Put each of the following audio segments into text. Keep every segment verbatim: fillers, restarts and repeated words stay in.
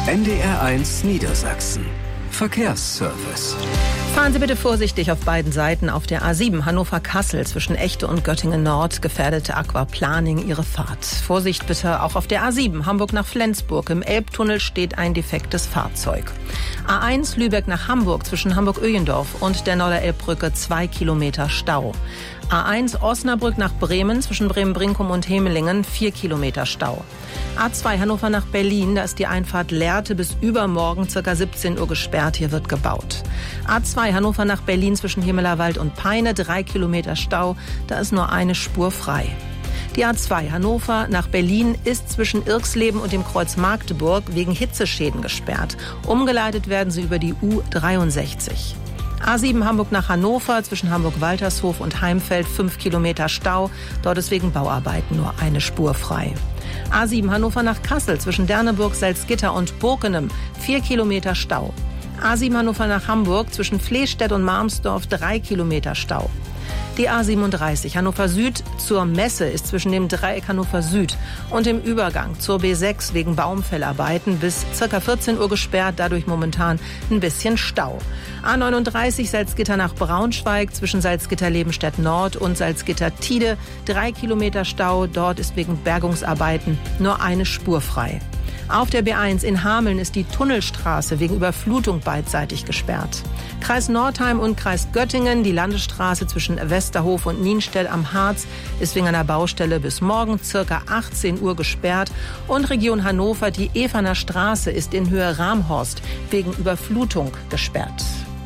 N D R eins Niedersachsen. Verkehrsservice. Fahren Sie bitte vorsichtig auf beiden Seiten. Auf der A sieben Hannover-Kassel zwischen Echte und Göttingen-Nord gefährdete Aquaplaning ihre Fahrt. Vorsicht bitte auch auf der A sieben Hamburg nach Flensburg. Im Elbtunnel steht ein defektes Fahrzeug. A eins Lübeck nach Hamburg zwischen Hamburg-Öhlendorf und der Norderelbbrücke zwei Kilometer Stau. A eins Osnabrück nach Bremen zwischen Bremen-Brinkum und Hemelingen vier Kilometer Stau. A zwei Hannover nach Berlin, da ist die Einfahrt Lehrte bis übermorgen ca. siebzehn Uhr gesperrt, hier wird gebaut. A zwei Hannover nach Berlin zwischen Himmelerwald und Peine, drei Kilometer Stau, da ist nur eine Spur frei. Die A zwei Hannover nach Berlin ist zwischen Irxleben und dem Kreuz Magdeburg wegen Hitzeschäden gesperrt. Umgeleitet werden sie über die U dreiundsechzig. A sieben Hamburg nach Hannover zwischen Hamburg-Waltershof und Heimfeld fünf Kilometer Stau. Dort ist wegen Bauarbeiten nur eine Spur frei. A sieben Hannover nach Kassel zwischen Derneburg, Salzgitter und Burkenem vier Kilometer Stau. A sieben Hannover nach Hamburg zwischen Flehstedt und Marmsdorf drei Kilometer Stau. Die A siebenunddreißig Hannover Süd zur Messe ist zwischen dem Dreieck Hannover Süd und dem Übergang zur B sechs wegen Baumfellarbeiten bis ca. vierzehn Uhr gesperrt, dadurch momentan ein bisschen Stau. A neununddreißig Salzgitter nach Braunschweig zwischen Salzgitter-Lebenstedt Nord und Salzgitter-Tide drei Kilometer Stau, dort ist wegen Bergungsarbeiten nur eine Spur frei. Auf der B eins in Hameln ist die Tunnelstraße wegen Überflutung beidseitig gesperrt. Kreis Nordheim und Kreis Göttingen, die Landesstraße zwischen Westerhof und Nienstedt am Harz ist wegen einer Baustelle bis morgen ca. achtzehn Uhr gesperrt. Und Region Hannover, die Evaner Straße ist in Höhe Ramhorst wegen Überflutung gesperrt.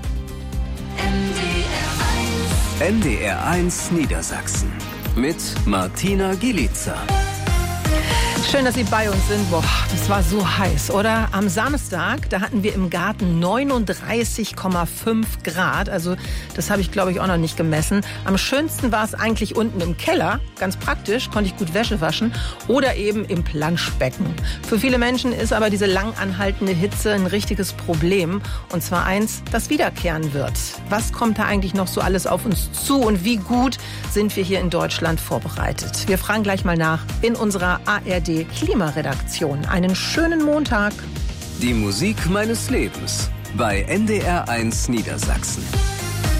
N D R eins Niedersachsen mit Martina Gielica. Schön, dass Sie bei uns sind. Boah, das war so heiß, oder? Am Samstag, da hatten wir im Garten neununddreißig Komma fünf Grad. Also das habe ich, glaube ich, auch noch nicht gemessen. Am schönsten war es eigentlich unten im Keller. Ganz praktisch, konnte ich gut Wäsche waschen. Oder eben im Planschbecken. Für viele Menschen ist aber diese lang anhaltende Hitze ein richtiges Problem. Und zwar eins, das wiederkehren wird. Was kommt da eigentlich noch so alles auf uns zu? Und wie gut sind wir hier in Deutschland vorbereitet? Wir fragen gleich mal nach in unserer A R D Klimaredaktion. Einen schönen Montag. Die Musik meines Lebens bei N D R eins Niedersachsen.